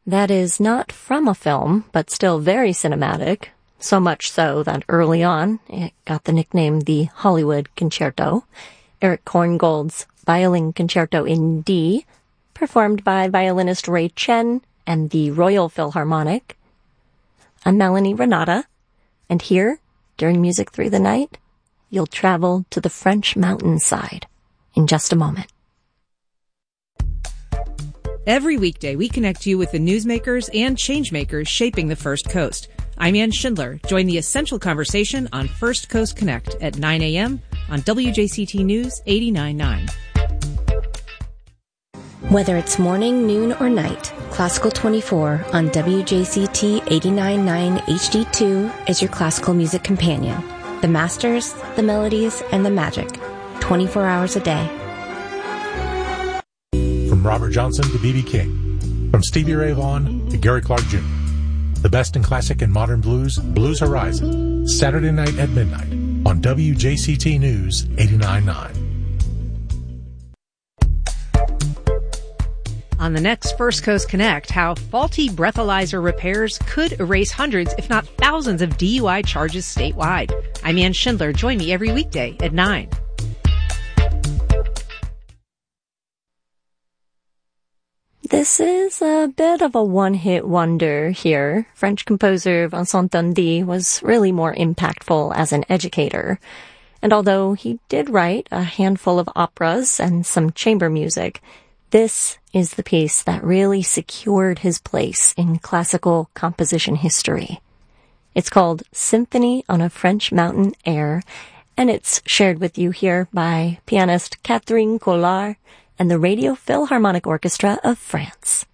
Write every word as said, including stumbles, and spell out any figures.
That is not from a film, but still very cinematic, so much so that early on it got the nickname the Hollywood Concerto. Eric Korngold's Violin Concerto in D, performed by violinist Ray Chen and the Royal Philharmonic. I'm Melanie Renata, and here, during Music Through the Night, you'll travel to the French mountainside in just a moment. Every weekday, we connect you with the newsmakers and changemakers shaping the First Coast. I'm Ann Schindler. Join the essential conversation on First Coast Connect at nine a.m. on W J C T News eighty-nine point nine. Whether it's morning, noon, or night, Classical twenty-four on W J C T eighty-nine point nine H D two is your classical music companion. The masters, the melodies, and the magic. twenty-four hours a day. From Robert Johnson to B B King. From Stevie Ray Vaughan to Gary Clark Junior The best in classic and modern blues, Blues Horizon. Saturday night at midnight on W J C T News eighty-nine point nine. On the next First Coast Connect, how faulty breathalyzer repairs could erase hundreds, if not thousands, of D U I charges statewide. I'm Ann Schindler. Join me every weekday at nine. This is a bit of a one-hit wonder here. French composer Vincent Dundee was really more impactful as an educator. And although he did write a handful of operas and some chamber music, this is the piece that really secured his place in classical composition history. It's called Symphony on a French Mountain Air, and it's shared with you here by pianist Catherine Collard and the Radio Philharmonic Orchestra of France.